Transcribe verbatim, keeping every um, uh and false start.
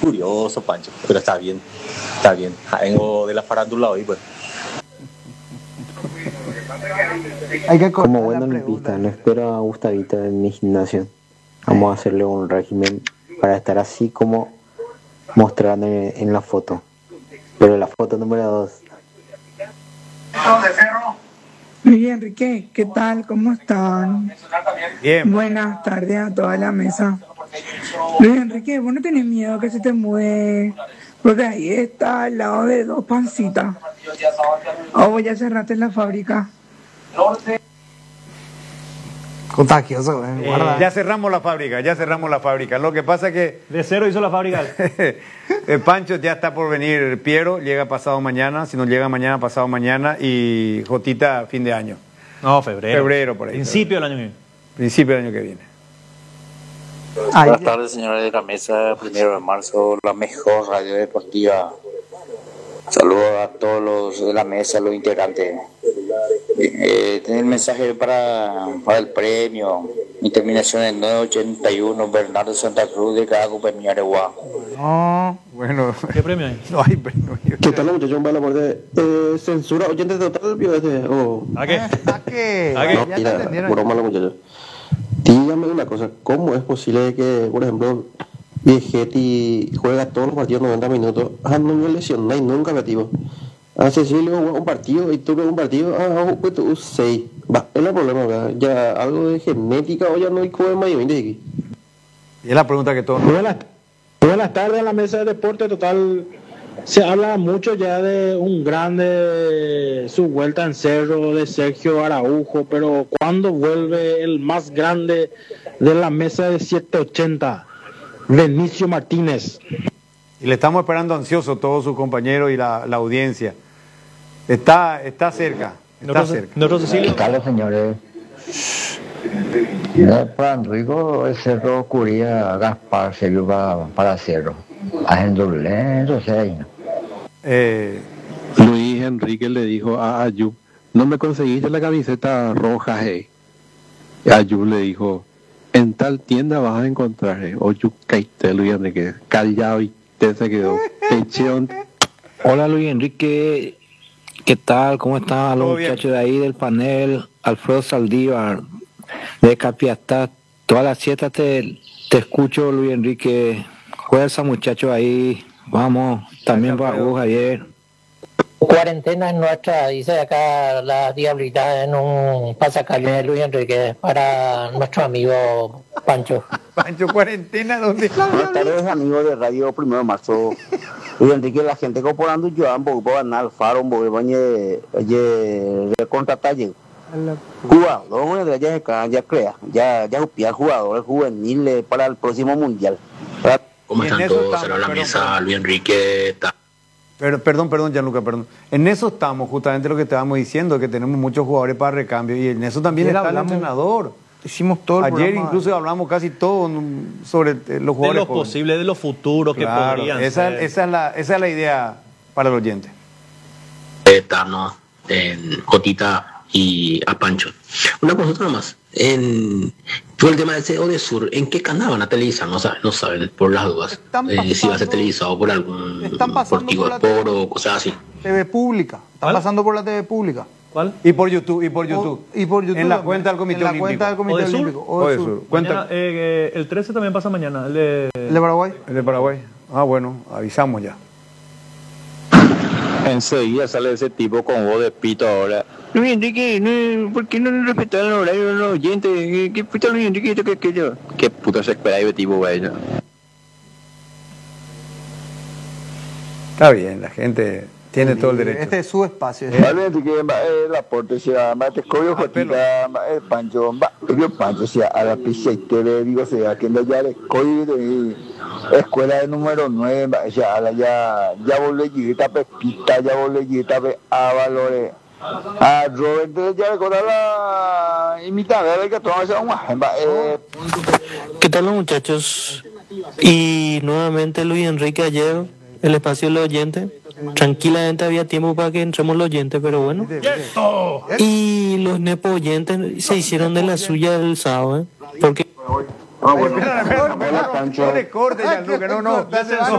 curioso, Pancho, pero está bien, está bien. Ah, vengo de la farándula hoy, pues. Hay que Como buen olimpista, no espero a Gustavito en mi gimnasio. Vamos a hacerle un régimen para estar así como mostraron en, en la foto. Pero la foto número dos. Luis Enrique, ¿qué tal? ¿Cómo están? Bien. Buenas tardes a toda la mesa. Luis Enrique, ¿vos no tenés miedo que se te mude? Porque ahí está al lado de dos pancitas. ¿O vos ya cerraste la fábrica? contagioso, eh, guarda. Eh, ya cerramos la fábrica, ya cerramos la fábrica. Lo que pasa es que De cero hizo la fábrica. el Pancho ya está por venir. Piero llega pasado mañana, si no llega mañana, pasado mañana, y Jotita fin de año. No, febrero. Febrero, por ahí. Principio del año que viene. Principio del año que viene. Ahí, Buenas tardes, señores de la mesa. Primero de marzo, la mejor radio deportiva. Saludos a todos los de la mesa, los integrantes. Eh, tener el mensaje para, para el premio. Mi terminación es nueve ochenta y uno, Bernardo Santa Cruz de Cago, Peñaregua. No, bueno. ¿Qué premio hay? No hay premio. ¿Qué tal, muchachos? Para la parte eh, censura oyentes total, vio este. Oh. ¿A qué? ¿A qué? ¿A qué? No, Ya te mira, entendieron. broma, los muchachos. Dígame una cosa, ¿cómo es posible que, por ejemplo, Viejetti juega todos los partidos noventa minutos? Ah, no me lesionáis nunca, negativo. Ah, Cecilio juega un partido y tú juegas un partido, ah, pues tú seis. Va, es el problema, ¿verdad? Ya algo de genética o ya no hay como mayor de aquí. Y es la pregunta que todos. Buenas, buenas tardes a la mesa de deporte total. Se habla mucho ya de un grande, su vuelta en cerro de Sergio Araujo, pero ¿cuándo vuelve el más grande de la mesa de setecientos ochenta, Benicio Martínez? Y le estamos esperando ansioso todos sus compañeros y la, la audiencia. Está, está cerca, está Nuestro, cerca. nuestro Cecilio. Carlos, señores. No, para Enrico, el Cerro Curía Gaspar se vio para, para Cerro. Haciendo lento, se ahí. Eh, Luis Enrique le dijo a Ayub, no me conseguiste la camiseta roja, hey. Y Ayub le dijo, en tal tienda vas a encontrar, hey. Ayub caíste, Luis Enrique, callado y te se quedó. Tensión. Hola Luis Enrique, ¿qué tal? ¿Cómo están los Todo bien. muchachos de ahí del panel? Alfredo Saldívar, de Capiatá. Todas las siete te, te escucho, Luis Enrique. Fuerza, muchachos, ahí. Vamos, también para vos, Javier. Cuarentena es nuestra, dice acá la diablita en un pasacalle de Luis Enrique para nuestro amigo Pancho. Pancho, cuarentena, ¿dónde? Buenas tardes, amigos de Radio Primero de Marzo. Luis Enrique, la gente comporando yo ambos, van al faro, voy oye, oye, de contratalle. Jugador de ya se ya crea, ya ya upía jugadores juveniles para el próximo mundial. ¿Cómo Y en están eso todos? estamos, Será la perdón, mesa, perdón. Luis Enrique. Ta- Pero, perdón, perdón, Gianluca, perdón. En eso estamos, justamente lo que estábamos diciendo, que tenemos muchos jugadores para recambio, y en eso también Ayer está hablamos- el entrenador. Hicimos todo el Ayer programa. incluso hablamos casi todo mm, sobre eh, los De jugadores lo jóvenes. posible, de lo futuro que Claro, podrían esa, ser. esa, es la, esa es la idea para el oyente. Etano, en Jotita y a Pancho. Una cosa nada más. En, por el tema de ese Odesur, ¿en qué canal van a televisar? No saben, no saben, por las dudas. Están Eh, si va a ser pasando- televisado por algún están pasando Portigo por la Sport o cosas así. T V pública. Están ¿Cuál? pasando por la T V pública. ¿Cuál? Y por YouTube, y por YouTube. O- y por YouTube. En la también. cuenta del Comité En la Olímpico. cuenta del Comité Odesur. Olímpico. Odesur. Odesur. Cuenta- Mañana, eh, eh, el trece también pasa mañana. El de, ¿El de Paraguay? El de Paraguay. Ah, bueno, avisamos ya. Enseguida sale ese tipo con voz de pito ahora. Luis Enrique, no, ¿por qué no respetan el horario de los oyentes? ¿Qué, qué puta Luis Enrique esto que aquello? Qué puta se espera ese tipo, güey. Está bien, la gente tiene todo el derecho. Este es su espacio. Vale, Enrique, el aporte sea más te cogió Jotita, el Pancho, el Pancho sea a la picha y te le digo sea que no ya le coge de escuela de número nueve, ya a la ya ya volé lleguita Pepita, ya volé lleguita a valores. A Roberto ya le corta la imitada de que toma esa una eh ¿Qué tal los muchachos? Y nuevamente Luis Enrique ayer, el espacio de los oyentes. Tranquilamente había tiempo para que entremos los oyentes, pero bueno. Y los nepo oyentes se hicieron de la suya el sábado, ¿eh? Porque Espera, espera, espera, no le corte, Gianluca, no, no.